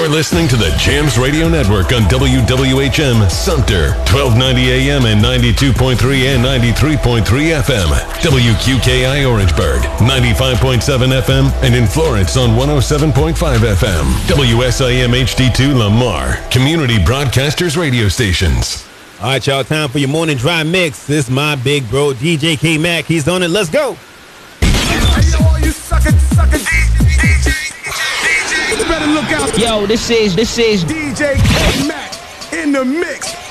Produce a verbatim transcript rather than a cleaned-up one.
You're listening to the Jams Radio Network on W W H M Sumter, twelve ninety A M and ninety-two point three and ninety-three point three F M. W Q K I Orangeburg, ninety-five point seven F M, and in Florence on one oh seven point five F M. W S I M H D two Lamar, Community Broadcasters Radio Stations. All right, y'all, time for your morning dry mix. This is my big bro, D J K-Mac. He's on it. Let's go. You sucker, sucker, D J, D J. You better look out. Yo, this is, this is D J K-Mac in the mix.